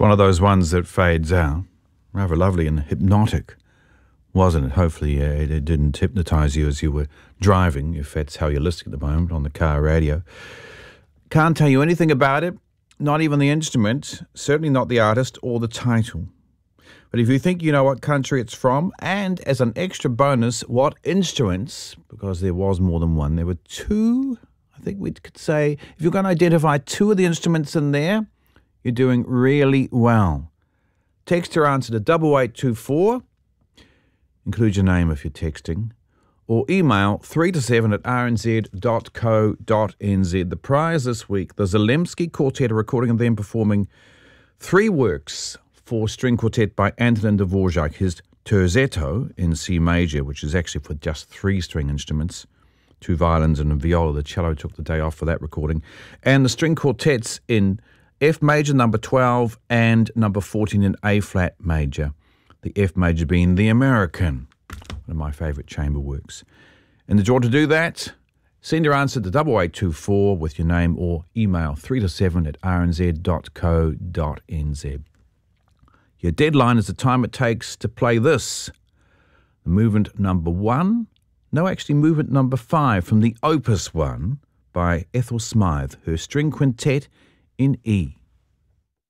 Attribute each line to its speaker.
Speaker 1: one of those ones that fades out. Rather lovely and hypnotic, wasn't it? Hopefully it didn't hypnotise you as you were driving, if that's how you're listening at the moment on the car radio. Can't tell you anything about it, not even the instrument, certainly not the artist or the title. But if you think you know what country it's from, and as an extra bonus, what instruments, because there was more than one, there were two, I think we could say, if you're going to identify two of the instruments in there, you're doing really well. Text your answer to 8824, include your name if you're texting, or email 3to7@rnz.co.nz. The prize this week, the Zelensky Quartet, a recording of them performing three works for string quartet by Antonin Dvorak, his Terzetto in C major, which is actually for just three string instruments, two violins and a viola. The cello took the day off for that recording. And the string quartets in F major, number 12, and number 14 in A flat major. The F major being the American, one of my favourite chamber works. And the draw to do that, send your answer to 8824 with your name or email 3to7@rnz.co.nz. Your deadline is the time it takes to play this. The movement number 1, no, actually movement number 5 from the Opus 1 by Ethel Smythe, her string quintet in E.